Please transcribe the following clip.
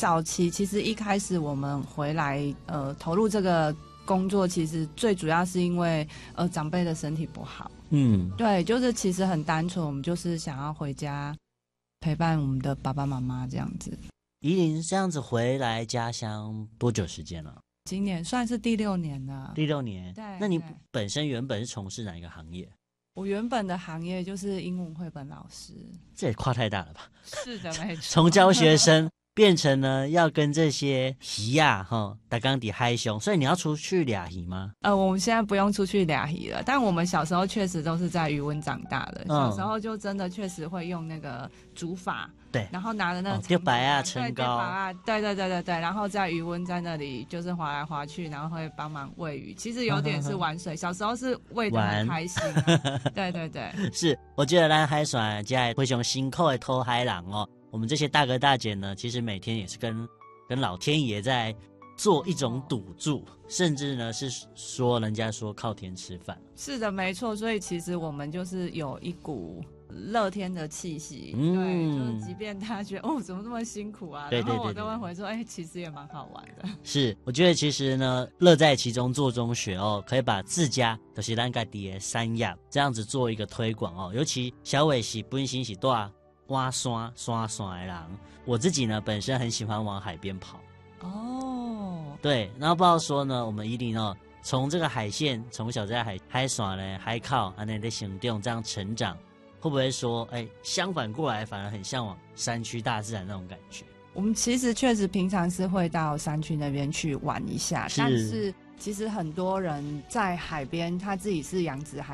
早期其实一开始我们回来投入这个工作，其实最主要是因为长辈的身体不好。对，就是其实很单纯，我们就是想要回家陪伴我们的爸爸妈妈这样子。 宜玲这样子回来家乡多久时间了？ 今年算是第6年了。 第6年。 对。 那你本身原本是从事哪一个行业？ 我原本的行业就是英文绘本老师。 这也跨太大了吧？ 是的，没错。 从教学生变成呢要跟这些鱼啊打钢底嗨熊，所以你要出去俩鱼吗？ 我们现在不用出去俩鱼了，但我们小时候确实都是在渔温长大的。小时候就真的确实会用那个竹筏，对，然后拿着那个丢白啊、撑高啊，对，然后在渔温在那里就是划来划去，然后会帮忙喂鱼，其实有点是玩水。小时候是喂得很开心对。 是，我觉得咱海船家非常辛苦的偷海人我们这些大哥大姐呢，其实每天也是跟老天爷在做一种赌注，甚至呢是说人家说靠天吃饭。 是的，没错。所以其实我们就是有一股乐天的气息。对，就是即便他觉得怎么这么辛苦啊，然后我都会回说其实也蛮好玩的。 是，我觉得其实呢乐在其中做中学可以把自家就是咱家己的山野这样子做一个推广尤其小伟是本身是大挖山的人，我自己呢本身很喜欢往海边跑。对，然后不知道说呢，我们宜玲从这个海线从小在海耍呢海靠在行动这样成长，会不会说相反过来反而很向往山区大自然那种感觉？ 我们其实确实平常是会到山区那边去玩一下，但是其实很多人在海边他自己是养殖海